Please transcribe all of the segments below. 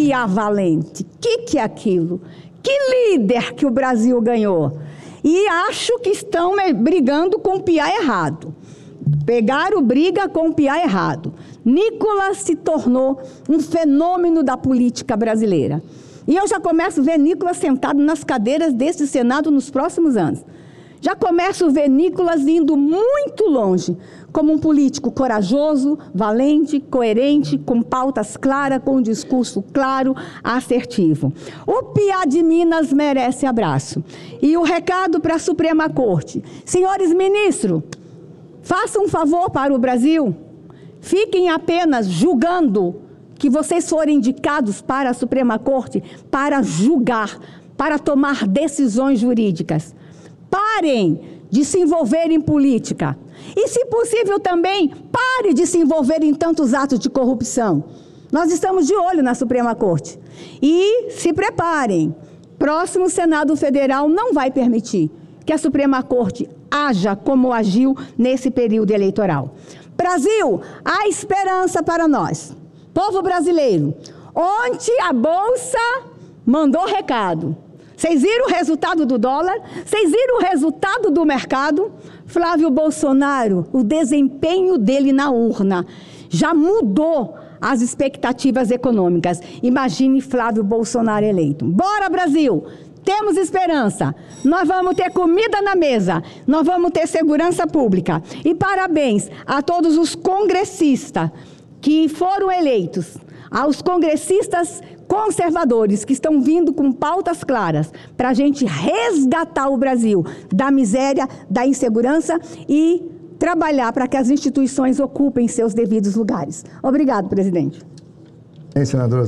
PIA valente? Que é aquilo? Que líder que o Brasil ganhou? E acho que estão brigando com o PIA errado. Pegaram briga com o PIA errado. Nicolas se tornou um fenômeno da política brasileira. E eu já começo a ver Nicolas sentado nas cadeiras desse Senado nos próximos anos. Já começo a ver Nicolas indo muito longe, como um político corajoso, valente, coerente, com pautas claras, com um discurso claro, assertivo. O PIA de Minas merece abraço. E o recado para a Suprema Corte. Senhores ministros, façam um favor para o Brasil. Fiquem apenas julgando que vocês forem indicados para a Suprema Corte para julgar, para tomar decisões jurídicas. Parem de se envolver em política. E, se possível, também, pare de se envolver em tantos atos de corrupção. Nós estamos de olho na Suprema Corte. E se preparem. Próximo Senado Federal não vai permitir que a Suprema Corte haja como agiu nesse período eleitoral. Brasil, há esperança para nós. Povo brasileiro, ontem a Bolsa mandou recado. Vocês viram o resultado do dólar? Vocês viram o resultado do mercado? Flávio Bolsonaro, o desempenho dele na urna já mudou as expectativas econômicas. Imagine Flávio Bolsonaro eleito. Bora, Brasil! Temos esperança. Nós vamos ter comida na mesa. Nós vamos ter segurança pública. E parabéns a todos os congressistas que foram eleitos, aos congressistas conservadores que estão vindo com pautas claras para a gente resgatar o Brasil da miséria, da insegurança e trabalhar para que as instituições ocupem seus devidos lugares. Obrigado, presidente. Senadora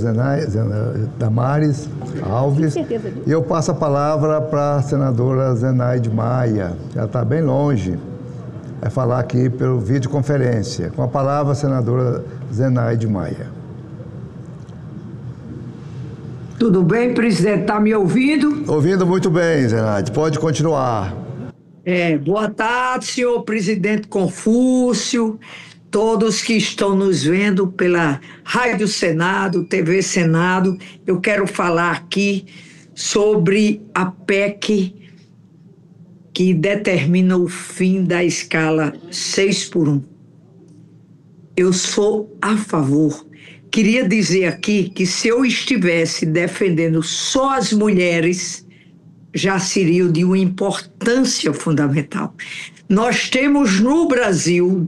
Damares Alves. E eu passo a palavra para a senadora Zenaide Maia. Ela está bem longe. Vai falar aqui pelo videoconferência. Com a palavra, a senadora Zenaide Maia. Tudo bem, presidente? Está me ouvindo? Ouvindo muito bem, Zenaide. Pode continuar. Boa tarde, senhor presidente Confúcio, todos que estão nos vendo pela Rádio Senado, TV Senado. Eu quero falar aqui sobre a PEC que determina o fim da escala 6x1. Eu sou a favor. Queria dizer aqui que se eu estivesse defendendo só as mulheres, já seria de uma importância fundamental. Nós temos no Brasil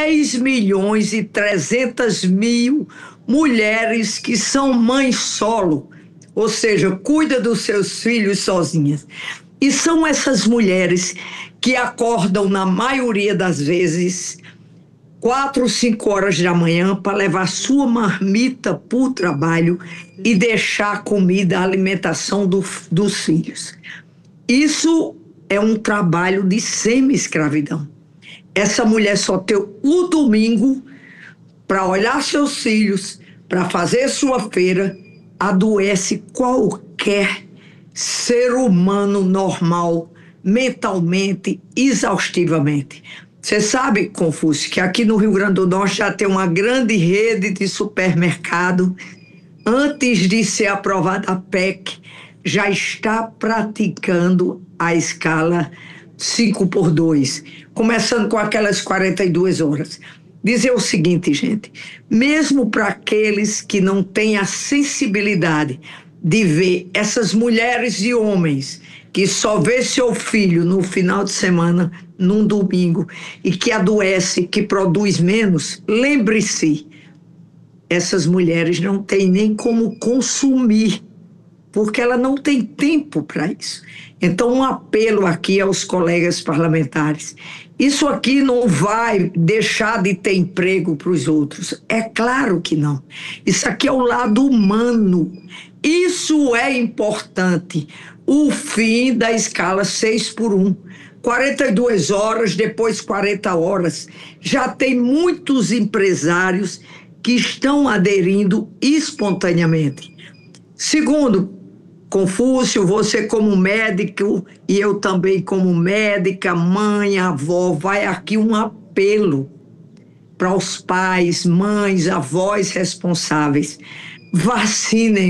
10.300.000 mulheres que são mães solo, ou seja, cuidam dos seus filhos sozinhas. E são essas mulheres que acordam, na maioria das vezes, 4 ou 5 horas da manhã para levar sua marmita para o trabalho e deixar a comida, a alimentação dos filhos. Isso é um trabalho de semi-escravidão. Essa mulher só tem o domingo para olhar seus filhos, para fazer sua feira, adoece qualquer ser humano normal, mentalmente, exaustivamente. Você sabe, Confúcio, que aqui no Rio Grande do Norte já tem uma grande rede de supermercado. Antes de ser aprovada a PEC, já está praticando a escala 5x2, começando com aquelas 42 horas. Dizer o seguinte, gente, mesmo para aqueles que não têm a sensibilidade de ver essas mulheres e homens que só vê seu filho no final de semana, num domingo, e que adoece, que produz menos, lembre-se, essas mulheres não têm nem como consumir, porque ela não tem tempo para isso. Então, um apelo aqui aos colegas parlamentares. Isso aqui não vai deixar de ter emprego para os outros. É claro que não. Isso aqui é o lado humano. Isso é importante. O fim da escala 6x1. 42 horas, depois 40 horas. Já tem muitos empresários que estão aderindo espontaneamente. Segundo, Confúcio, você como médico e eu também como médica, mãe, avó, vai aqui um apelo para os pais, mães, avós responsáveis. Vacinem